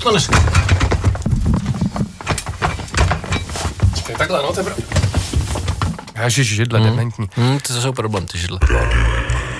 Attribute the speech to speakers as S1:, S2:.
S1: to než... Čekaj, takhle, no, to je
S2: Ježiš, židle, dementní.
S3: To jsou problém, ty židle.